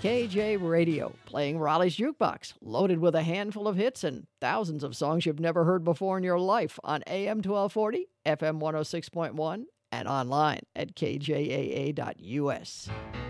KJ Radio, playing Raleigh's Jukebox, loaded with a handful of hits and thousands of songs you've never heard before in your life on AM 1240, FM 106.1, and online at kjaa.us.